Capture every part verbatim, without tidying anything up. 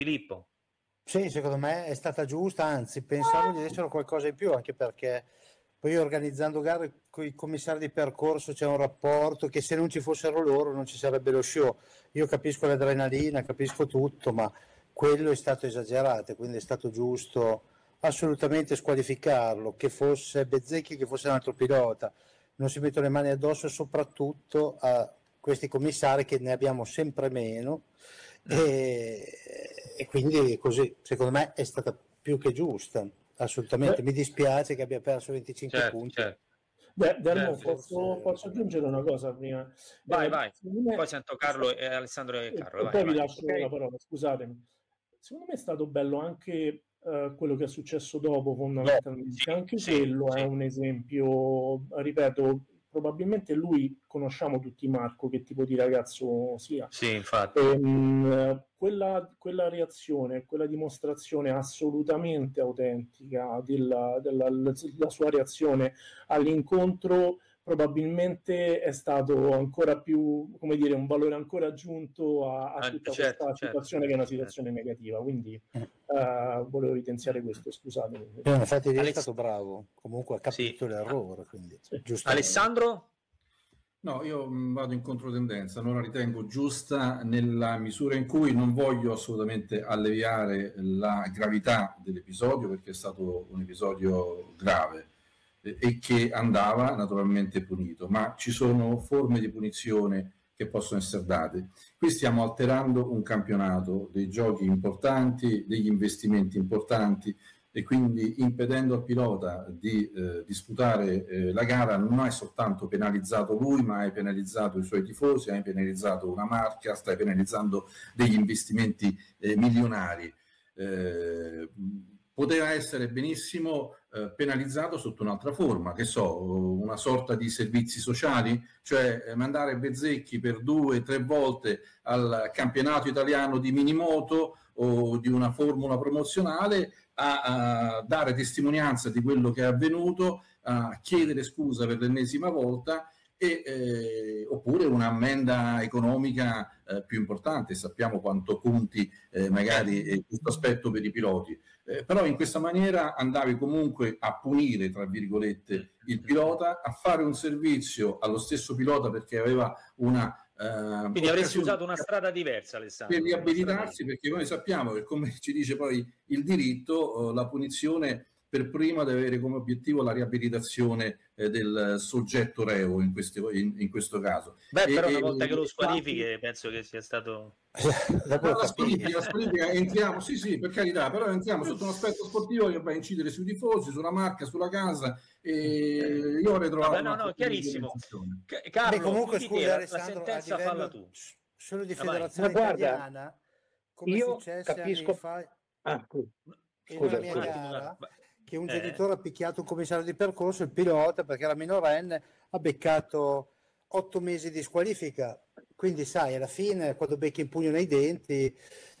Filippo. Sì, secondo me è stata giusta, anzi pensavo di essere qualcosa in più, anche perché poi organizzando gare con i commissari di percorso c'è un rapporto che se non ci fossero loro non ci sarebbe lo show. Io capisco l'adrenalina, capisco tutto, ma quello è stato esagerato, quindi è stato giusto assolutamente squalificarlo, che fosse Bezzecchi, che fosse un altro pilota. Non si mettono le mani addosso soprattutto a questi commissari che ne abbiamo sempre meno e, e quindi così secondo me è stata più che giusta, assolutamente. Beh, mi dispiace che abbia perso venticinque Certo, punti. certo. beh, Dermo, Certo. posso, posso aggiungere una cosa prima? Vai, Eh, vai. secondo me- Poi sento Carlo e Alessandro e e, Carlo. e Vai, poi vi vai. lascio Ok. la parola, scusatemi. Secondo me è stato bello anche eh, quello che è successo dopo, fondamentalmente. Sì, anche sì, quello sì. è un esempio, ripeto, probabilmente lui, conosciamo tutti Marco, che tipo di ragazzo sia. Sì, infatti. Ehm, quella, quella reazione, quella dimostrazione assolutamente autentica della, della, della sua reazione all'incontro probabilmente è stato ancora più, come dire, un valore ancora aggiunto a, a Ah, tutta certo, questa certo, situazione che è una certo. situazione negativa. Quindi eh, volevo evidenziare questo, scusatemi. Eh, infatti lei è Alex- stato bravo, comunque ha capito Sì. l'errore, quindi Sì. giustamente. Alessandro? No, io mh, vado in controtendenza, non la ritengo giusta nella misura in cui non voglio assolutamente alleviare la gravità dell'episodio, perché è stato un episodio grave eh, e che andava naturalmente punito, ma ci sono forme di punizione che possono essere date. Qui stiamo alterando un campionato, dei giochi importanti, degli investimenti importanti, e quindi impedendo al pilota di eh, disputare eh, la gara non hai soltanto penalizzato lui, ma hai penalizzato i suoi tifosi, hai penalizzato una marca, stai penalizzando degli investimenti eh, milionari. Eh, poteva essere benissimo eh, penalizzato sotto un'altra forma, che so, una sorta di servizi sociali, cioè eh, mandare Bezzecchi per due, tre volte al campionato italiano di minimoto o di una formula promozionale a, a dare testimonianza di quello che è avvenuto, a chiedere scusa per l'ennesima volta e, eh, oppure un'ammenda economica eh, più importante. Sappiamo quanto conti eh, magari eh, questo aspetto per i piloti, eh, però in questa maniera andavi comunque a punire, tra virgolette, il pilota, a fare un servizio allo stesso pilota perché aveva una Uh, Quindi avresti usato una strada diversa, Alessandro. Per riabilitarsi, perché noi sappiamo che, come ci dice poi il diritto, uh, la punizione per prima deve avere come obiettivo la riabilitazione eh, del soggetto reo in, questi, in, in questo caso. Beh, e, però una e, volta che lo squalifichi infatti, penso che sia stato... la, la squalifica, la squalifica entriamo, sì sì, per carità, però entriamo sotto un aspetto sportivo che va a incidere sui tifosi, sulla marca, sulla casa, e io avrei trovato... Vabbè, no, no, chiarissimo. C- Carlo, Beh, comunque tu scusa la, Alessandro, la sentenza a livello falla tu. solo di Ah, vai. federazione Ma guarda, italiana, come è io successo capisco- anni fa Ah, scusa, in scusa, una mia scusa. gara, che un Eh. genitore ha picchiato un commissario di percorso, il pilota, perché era minorenne, ha beccato otto mesi di squalifica. Quindi sai, alla fine quando becchi in pugno nei denti,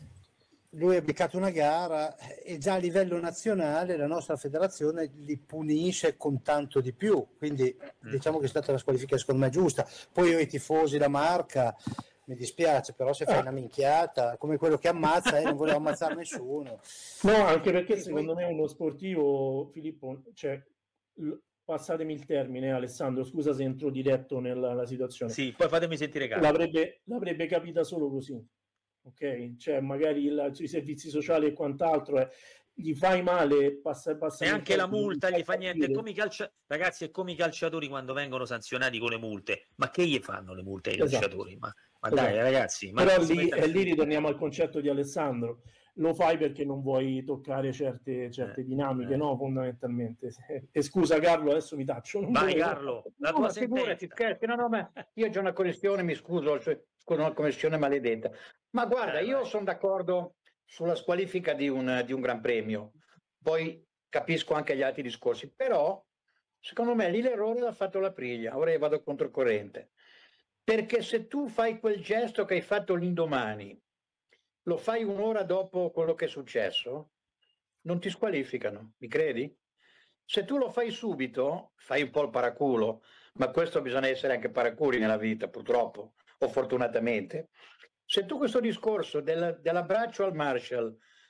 lui ha beccato una gara e già a livello nazionale la nostra federazione li punisce con tanto di più, quindi diciamo che è stata la squalifica secondo me giusta. Poi io i tifosi, la marca, mi dispiace, però se fai una minchiata come quello che ammazza e eh, non voleva ammazzare nessuno. No, anche perché E secondo poi- me uno sportivo, Filippo, cioè, l- passatemi il termine, Alessandro, scusa se entro diretto nella, nella situazione, Sì, poi fatemi sentire Carlo. l'avrebbe, l'avrebbe capita solo così, ok? Cioè magari il- i servizi sociali e quant'altro, eh, gli fai male, passa, passa E anche la termine, multa fai gli fa niente. È capire. come i calcia... Ragazzi, è come i calciatori quando vengono sanzionati con le multe. Ma che gli fanno le multe ai Esatto. calciatori? Ma, ma dai, Esatto. ragazzi. Ma Però si lì, metta- e lì ritorniamo al concetto di Alessandro, lo fai perché non vuoi toccare certe, certe Eh, dinamiche, eh. no? Fondamentalmente. E scusa Carlo, adesso mi taccio. Non Vai volevo- Carlo, la No, tua ma figurati, sentenza. scherzi, no, no, ma io ho già una connessione, mi scuso, cioè, con una connessione maledetta. Ma guarda, Eh, io vai. sono d'accordo sulla squalifica di un, di un Gran Premio, poi capisco anche gli altri discorsi, però secondo me lì l'errore l'ha fatto l'Aprilia, ora io vado controcorrente, perché se tu fai quel gesto che hai fatto l'indomani, lo fai un'ora dopo quello che è successo, non ti squalificano, mi credi? Se tu lo fai subito, fai un po' il paraculo, ma questo bisogna essere anche paraculi nella vita, purtroppo, o fortunatamente. se tu questo discorso del, dell'abbraccio al Marshall